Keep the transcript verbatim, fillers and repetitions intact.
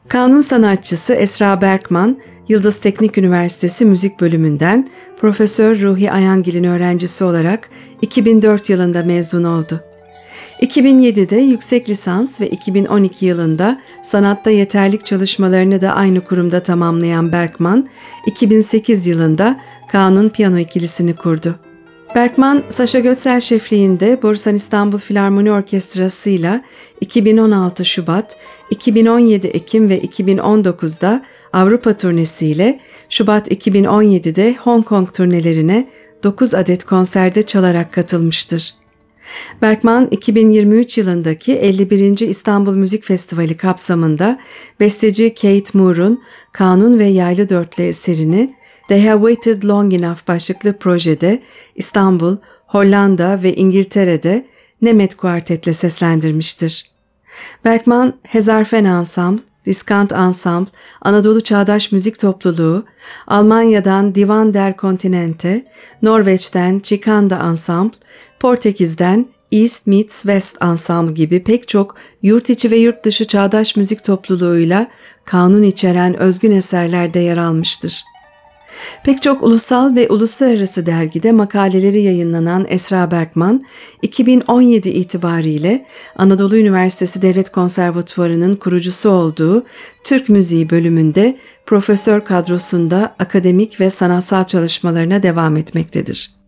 Kanun sanatçısı Esra Berkman, Yıldız Teknik Üniversitesi Müzik Bölümünden Profesör Ruhi Ayangil'in öğrencisi olarak iki bin dört yılında mezun oldu. iki bin yedide yüksek lisans ve iki bin on iki yılında sanatta yeterlik çalışmalarını da aynı kurumda tamamlayan Berkman, iki bin sekiz yılında Kanun Piyano ikilisini kurdu. Berkman, Saşa Götsel şefliğinde Borusan İstanbul Filarmoni Orkestrası ile iki bin on altı Şubat, iki bin on yedi Ekim ve iki bin on dokuzda Avrupa turnesiyle Şubat iki bin on yedide Hong Kong turnelerine dokuz adet konserde çalarak katılmıştır. Berkman, iki bin yirmi üç yılındaki elli birinci İstanbul Müzik Festivali kapsamında besteci Kate Moore'un Kanun ve Yaylı Dörtlü eserini They Have Waited Long Enough başlıklı projede İstanbul, Hollanda ve İngiltere'de Nemet Kuartet'le seslendirmiştir. Berkman, Hezarfen Ensemble, Diskant Ensemble, Anadolu Çağdaş Müzik Topluluğu, Almanya'dan Divan der Continente, Norveç'ten Çikanda Ensemble, Portekiz'den East Meets West Ensemble gibi pek çok yurt içi ve yurt dışı çağdaş müzik topluluğuyla kanun içeren özgün eserlerde yer almıştır. Pek çok ulusal ve uluslararası dergide makaleleri yayınlanan Esra Berkman, iki bin on yedi itibariyle Anadolu Üniversitesi Devlet Konservatuvarı'nın kurucusu olduğu Türk Müziği bölümünde profesör kadrosunda akademik ve sanatsal çalışmalarına devam etmektedir.